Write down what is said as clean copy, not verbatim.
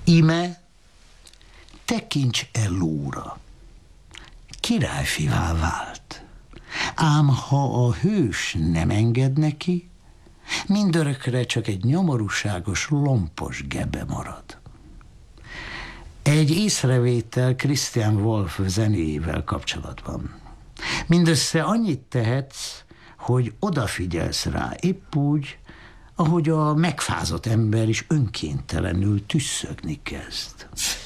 Ime, tekints Elóra, királyfivá vált. Ám ha a hős nem enged neki, mindörökre csak egy nyomorúságos, lompos gebe marad. Egy észrevétel Christian Wolff zenéjével kapcsolatban. Mindössze annyit tehetsz, hogy odafigyelsz rá, épp úgy, ahogy a megfázott ember is önkéntelenül tüsszögni kezd.